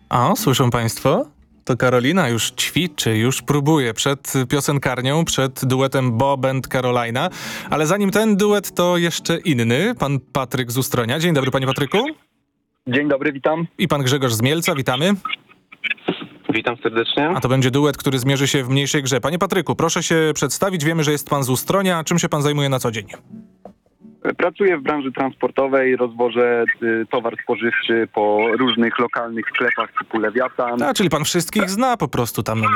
O, słyszą państwo? To Karolina już ćwiczy, już próbuje przed piosenkarnią, przed duetem Bob and Carolina. Ale zanim ten duet, to jeszcze inny, pan Patryk z Ustronia. Dzień dobry, panie Patryku. Dzień dobry, witam. I pan Grzegorz z Mielca, witamy. Witam serdecznie. A to będzie duet, który zmierzy się w mniejszej grze. Panie Patryku, proszę się przedstawić. Wiemy, że jest pan z Ustronia. Czym się pan zajmuje na co dzień? Pracuję w branży transportowej, rozwożę towar spożywczy po różnych lokalnych sklepach typu Lewiatan. A, czyli pan wszystkich zna po prostu tam.